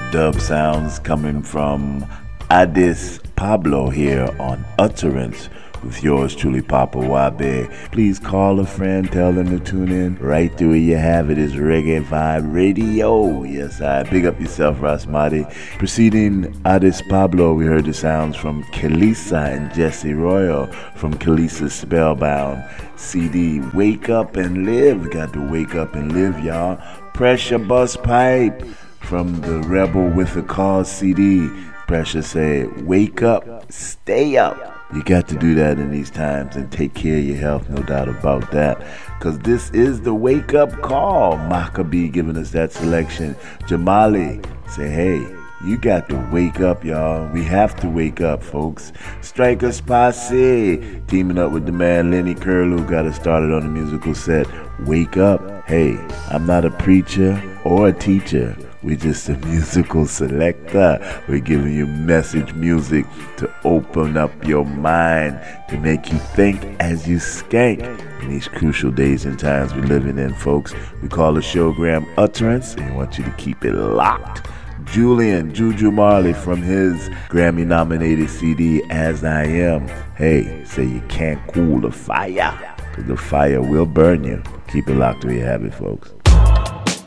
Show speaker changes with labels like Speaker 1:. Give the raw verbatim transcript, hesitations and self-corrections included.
Speaker 1: dub sounds coming from Addis Pablo here on Utterance with yours truly, Papa Wabe. Please call a friend, tell them to tune in. Right through where you have it is Reggae Vibe Radio. Yes, I big up yourself, Rasmati. Preceding Addis Pablo, we heard the sounds from Kelisa and Jesse Royal from Kelisa's Spellbound C D. Wake up and live. Got to wake up and live, y'all. Pressure Bust Pipe from the Rebel with the Cause C D. Pressure said, wake up, stay up. You got to do that in these times and take care of your health, no doubt about that. Because this is the wake-up call. Maccabee giving us that selection. Jamali say, hey, you got to wake up, y'all. We have to wake up, folks. Strikers Posse teaming up with the man Lenny Curlew got us started on the musical set. Wake up. Hey, I'm not a preacher or a teacher. We're just a musical selector. We're giving you message music to open up your mind, to make you think as you skank in these crucial days and times we're living in, folks. We call the showgram Utterance, and we want you to keep it locked. Julian Juju Marley from his Grammy-nominated C D, As I Am. Hey, say you can't cool the fire, because the fire will burn you. Keep it locked where you have it, folks.